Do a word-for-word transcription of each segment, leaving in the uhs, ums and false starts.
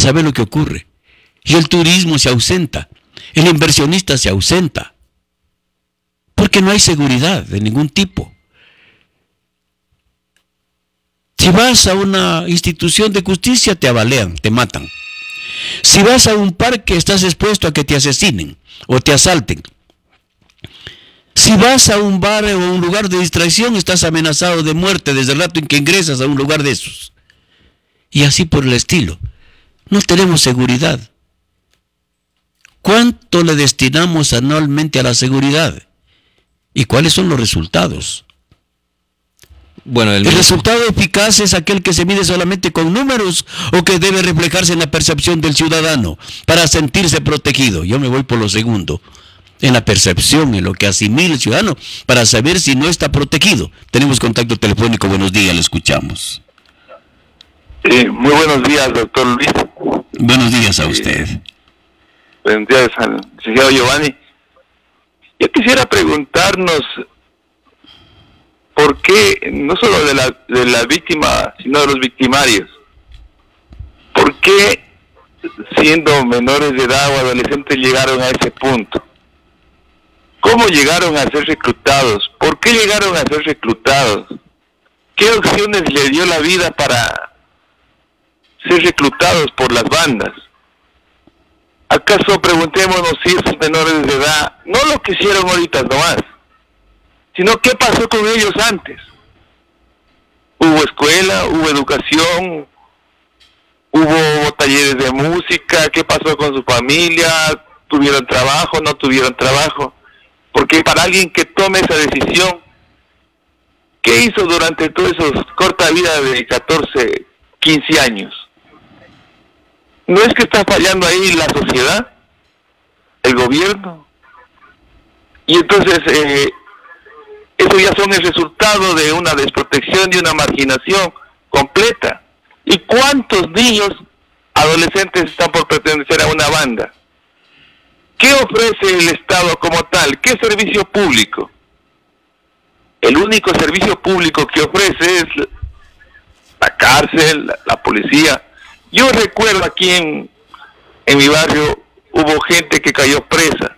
¿sabe lo que ocurre? Y el turismo se ausenta, el inversionista se ausenta, porque no hay seguridad de ningún tipo. Si vas a una institución de justicia, te abalean, te matan. Si vas a un parque, estás expuesto a que te asesinen o te asalten. Si vas a un bar o un lugar de distracción, estás amenazado de muerte desde el rato en que ingresas a un lugar de esos. Y así por el estilo. No tenemos seguridad. ¿Cuánto le destinamos anualmente a la seguridad? ¿Y cuáles son los resultados? Bueno, el, ¿El resultado eficaz es aquel que se mide solamente con números o que debe reflejarse en la percepción del ciudadano para sentirse protegido? Yo me voy por lo segundo, en la percepción, en lo que asimila el ciudadano para saber si no está protegido. Tenemos contacto telefónico, buenos días, lo escuchamos. Eh, muy buenos días, doctor Luis. Buenos días a usted. Eh, buenos días al licenciado Giovanni. Yo quisiera preguntarnos por qué, no solo de la, de la víctima, sino de los victimarios, ¿por qué siendo menores de edad o adolescentes llegaron a ese punto? ¿Cómo llegaron a ser reclutados? ¿Por qué llegaron a ser reclutados? ¿Qué opciones le dio la vida para ser reclutados por las bandas? ¿Acaso preguntémonos si esos menores de edad no lo que hicieron ahorita nomás, sino qué pasó con ellos antes? ¿Hubo escuela? ¿Hubo educación? ¿Hubo talleres de música? ¿Qué pasó con su familia? ¿Tuvieron trabajo? ¿No tuvieron trabajo? Porque para alguien que tome esa decisión, ¿qué hizo durante toda esa corta vida de catorce, quince años? ¿No es que está fallando ahí la sociedad, el gobierno? Y entonces, eh, eso ya son el resultado de una desprotección, de una marginación completa. ¿Y cuántos niños, adolescentes están por pertenecer a una banda? ¿Qué ofrece el Estado como tal? ¿Qué servicio público? El único servicio público que ofrece es la cárcel, la, la policía. Yo recuerdo aquí en, en mi barrio hubo gente que cayó presa.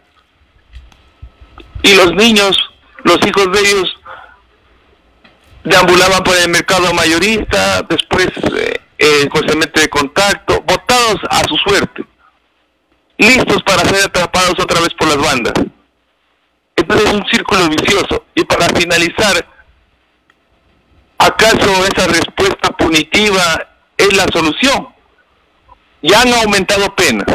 Y los niños, los hijos de ellos, deambulaban por el mercado mayorista, después eh, eh, con cemento de contacto, botados a su suerte, listos para ser atrapados otra vez por las bandas. Entonces es un círculo vicioso. Y para finalizar, ¿acaso esa respuesta punitiva es la solución? Ya han aumentado penas,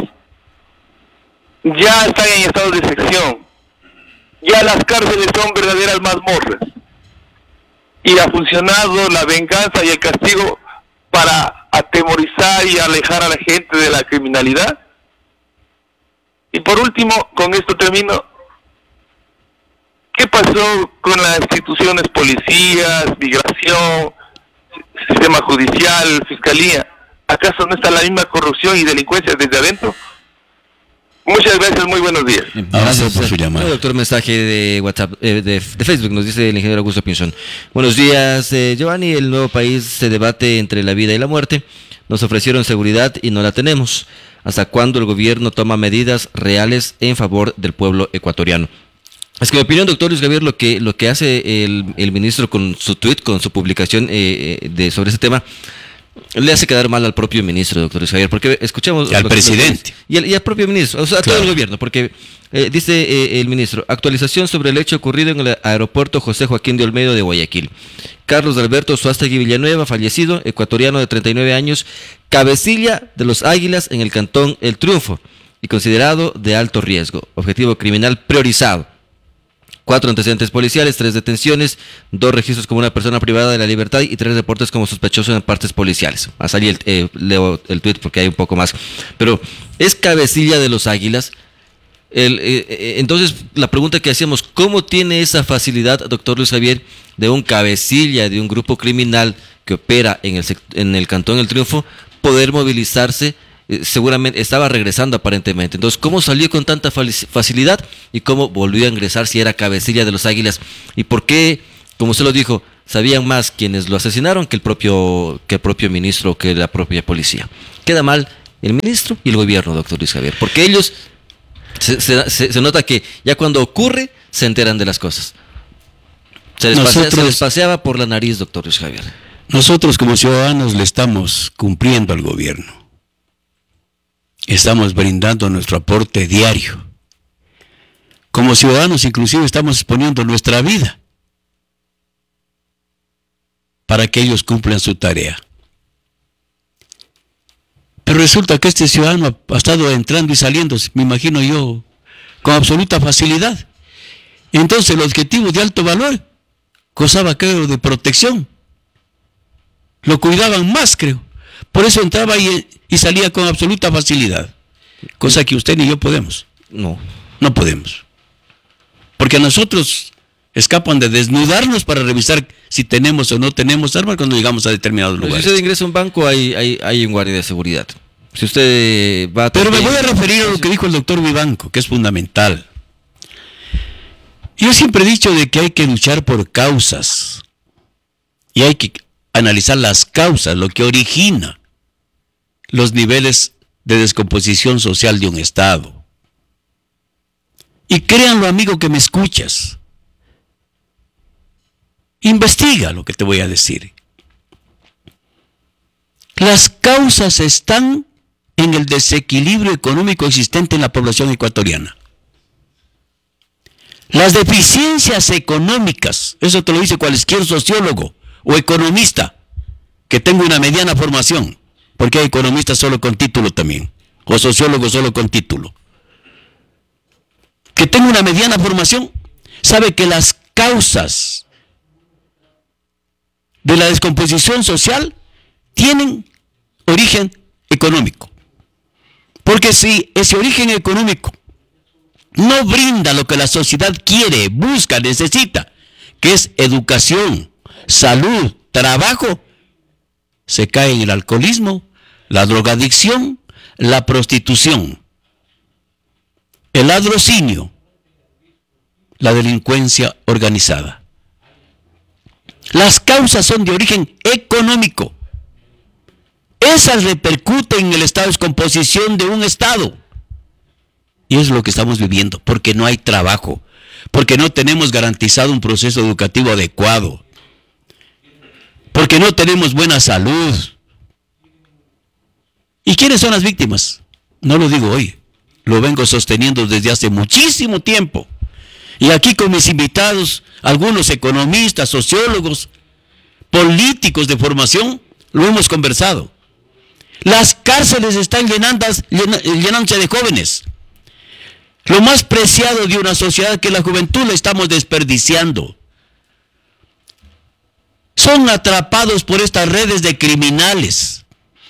ya están en estado de sección, ya las cárceles son verdaderas mazmorras, y ha funcionado la venganza y el castigo para atemorizar y alejar a la gente de la criminalidad. Y por último, con esto termino, ¿qué pasó con las instituciones policías, migración, sistema judicial, fiscalía? ¿Acaso no está la misma corrupción y delincuencia desde adentro? Muchas gracias, muy buenos días. Gracias por su llamada. Doctor, mensaje de WhatsApp, eh, de, de Facebook, nos dice el ingeniero Augusto Pinzón. Buenos días, eh, Giovanni, el nuevo país se debate entre la vida y la muerte. Nos ofrecieron seguridad y no la tenemos. ¿Hasta cuándo el gobierno toma medidas reales en favor del pueblo ecuatoriano? Es que mi opinión, doctor Luis Javier, lo que, lo que hace el, el ministro con su tweet, con su publicación eh, de, sobre ese tema, le hace quedar mal al propio ministro, doctor Luis Javier, porque escuchamos... Y al presidente. Y al, y al propio ministro, o sea, a claro. todo el gobierno, porque eh, dice eh, el ministro, actualización sobre el hecho ocurrido en el aeropuerto José Joaquín de Olmedo de Guayaquil. Carlos Alberto Suástegui Villanueva, fallecido, ecuatoriano de treinta y nueve años, cabecilla de los Águilas en el cantón El Triunfo y considerado de alto riesgo, objetivo criminal priorizado. Cuatro antecedentes policiales, tres detenciones, dos registros como una persona privada de la libertad y tres reportes como sospechoso en partes policiales. Va a salir el, eh, leo el tuit porque hay un poco más. Pero es cabecilla de los Águilas. El, eh, entonces, la pregunta que hacíamos, ¿cómo tiene esa facilidad, doctor Luis Javier, de un cabecilla de un grupo criminal que opera en el, en el Cantón El Triunfo, poder movilizarse? Seguramente estaba regresando aparentemente. Entonces, ¿cómo salió con tanta facilidad y cómo volvió a ingresar si era cabecilla de los Águilas? ¿Y por qué, como usted lo dijo, sabían más quienes lo asesinaron que el propio, que el propio ministro, que la propia policía? Queda mal el ministro y el gobierno, doctor Luis Javier, porque ellos se, se, se, se nota que ya cuando ocurre se enteran de las cosas. Se les, Nosotros, pasea, se les paseaba por la nariz, doctor Luis Javier. Nosotros como ciudadanos le estamos cumpliendo al gobierno. Estamos brindando nuestro aporte diario. Como ciudadanos inclusive estamos exponiendo nuestra vida para que ellos cumplan su tarea. Pero resulta que este ciudadano ha estado entrando y saliendo, me imagino yo, con absoluta facilidad. Entonces el objetivo de alto valor gozaba, creo, de protección. Lo cuidaban más, creo. Por eso entraba y, y salía con absoluta facilidad. Cosa que usted ni yo podemos. No. No podemos. Porque a nosotros escapan de desnudarnos para revisar si tenemos o no tenemos armas cuando llegamos a determinados Pero lugares. si usted ingresa a un banco, hay, hay, hay un guardia de seguridad. Si usted va a... Pero me voy a referir a lo que dijo el doctor Vivanco, que es fundamental. Yo siempre he dicho de que hay que luchar por causas. Y hay que analizar las causas, lo que origina los niveles de descomposición social de un Estado. Y créanlo, amigo, que me escuchas. Investiga lo que te voy a decir. Las causas están en el desequilibrio económico existente en la población ecuatoriana. Las deficiencias económicas, eso te lo dice cualquier sociólogo o economista que tenga una mediana formación, porque hay economistas solo con título también, o sociólogos solo con título. Que tenga una mediana formación, sabe que las causas de la descomposición social tienen origen económico. Porque si ese origen económico no brinda lo que la sociedad quiere, busca, necesita, que es educación, salud, trabajo, se cae en el alcoholismo, la drogadicción, la prostitución, el ladrocinio, la delincuencia organizada. Las causas son de origen económico. Esas repercuten en el estado de descomposición de un Estado. Y es lo que estamos viviendo, porque no hay trabajo, porque no tenemos garantizado un proceso educativo adecuado, porque no tenemos buena salud. ¿Y quiénes son las víctimas? No lo digo hoy, lo vengo sosteniendo desde hace muchísimo tiempo. Y aquí con mis invitados, algunos economistas, sociólogos, políticos de formación, lo hemos conversado. Las cárceles están llenadas, llenándose de jóvenes. Lo más preciado de una sociedad, que la juventud, la estamos desperdiciando. Son atrapados por estas redes de criminales,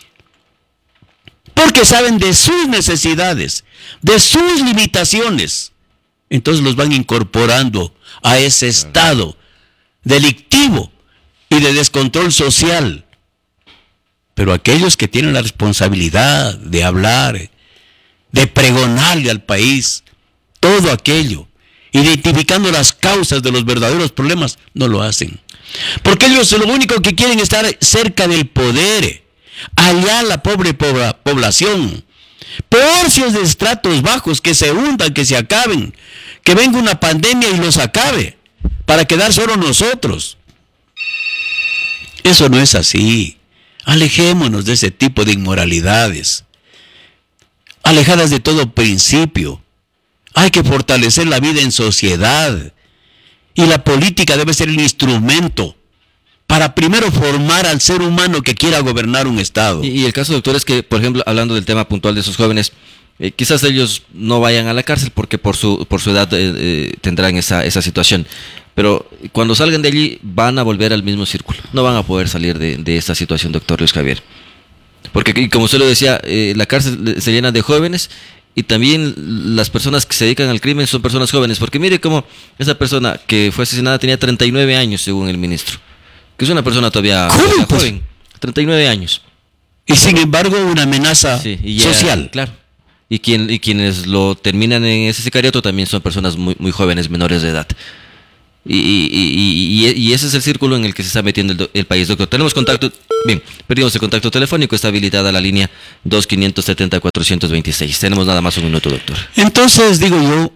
porque saben de sus necesidades, de sus limitaciones. Entonces los van incorporando a ese estado delictivo y de descontrol social. Pero aquellos que tienen la responsabilidad de hablar, de pregonarle al país todo aquello, identificando las causas de los verdaderos problemas, no lo hacen. Porque ellos lo único que quieren es estar cerca del poder, allá la pobre población, porcios de estratos bajos que se hundan, que se acaben, que venga una pandemia y los acabe, para quedar solo nosotros. Eso no es así. Alejémonos de ese tipo de inmoralidades, alejadas de todo principio. Hay que fortalecer la vida en sociedad, y la política debe ser el instrumento para primero formar al ser humano que quiera gobernar un Estado. Y, y el caso, doctor, es que, por ejemplo, hablando del tema puntual de esos jóvenes, eh, quizás ellos no vayan a la cárcel porque por su por su edad eh, eh, tendrán esa, esa situación. Pero cuando salgan de allí van a volver al mismo círculo. No van a poder salir de, de esta situación, doctor Luis Javier. Porque, y como usted lo decía, eh, la cárcel se llena de jóvenes, y también las personas que se dedican al crimen son personas jóvenes. Porque mire cómo esa persona que fue asesinada tenía treinta y nueve años, según el ministro. Que es una persona todavía joven, pues. joven, treinta y nueve años. Y sin embargo una amenaza sí, y ya, social. Claro. Y, quien, y quienes lo terminan en ese sicariato también son personas muy, muy jóvenes, menores de edad. Y, y, y, y, y ese es el círculo en el que se está metiendo el, el país, doctor. Tenemos contacto, bien, perdimos el contacto telefónico, está habilitada la línea dos quinientos setenta cuatrocientos veintiséis. Tenemos nada más un minuto, doctor. Entonces, digo yo,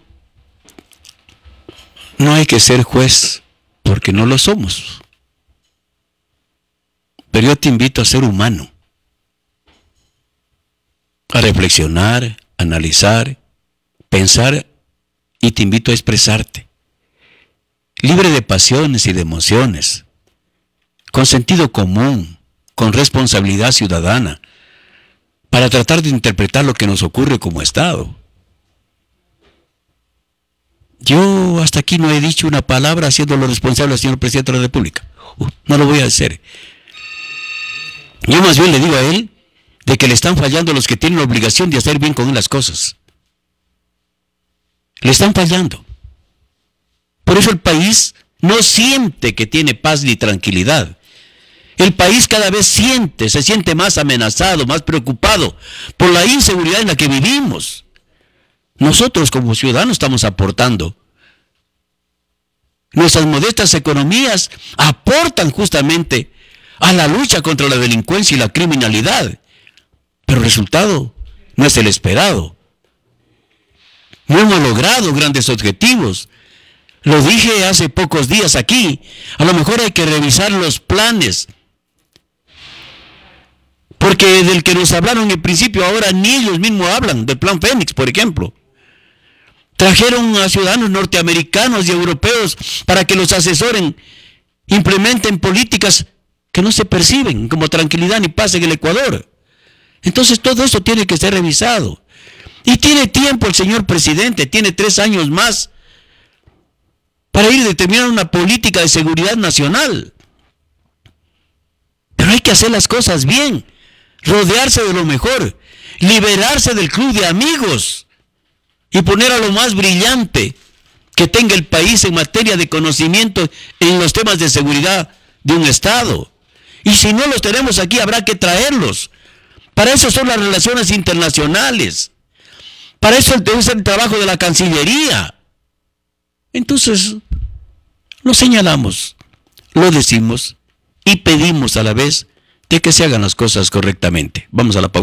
no hay que ser juez, porque no lo somos. Pero yo te invito a ser humano, a reflexionar, analizar, pensar, y te invito a expresarte. Libre de pasiones y de emociones, con sentido común, con responsabilidad ciudadana, para tratar de interpretar lo que nos ocurre como Estado. Yo hasta aquí no he dicho una palabra haciéndolo responsable al señor Presidente de la República. Uh, no lo voy a hacer. Yo más bien le digo a él de que le están fallando los que tienen la obligación de hacer bien con él las cosas. Le están fallando. Por eso el país no siente que tiene paz ni tranquilidad. El país cada vez siente, se siente más amenazado, más preocupado por la inseguridad en la que vivimos. Nosotros como ciudadanos estamos aportando. Nuestras modestas economías aportan justamente a la lucha contra la delincuencia y la criminalidad. Pero el resultado no es el esperado. No hemos logrado grandes objetivos. Lo dije hace pocos días aquí. A lo mejor hay que revisar los planes. Porque del que nos hablaron en principio ahora ni ellos mismos hablan, del plan Fénix, por ejemplo. Trajeron a ciudadanos norteamericanos y europeos para que los asesoren, implementen políticas que no se perciben como tranquilidad ni paz en el Ecuador. Entonces todo eso tiene que ser revisado. Y tiene tiempo el señor presidente, tiene tres años más para ir a determinar una política de seguridad nacional. Pero hay que hacer las cosas bien, rodearse de lo mejor, liberarse del club de amigos y poner a lo más brillante que tenga el país en materia de conocimiento en los temas de seguridad de un Estado. Y si no los tenemos aquí, habrá que traerlos. Para eso son las relaciones internacionales. Para eso debe ser el trabajo de la Cancillería. Entonces, lo señalamos, lo decimos y pedimos a la vez de que se hagan las cosas correctamente. Vamos a la pausa.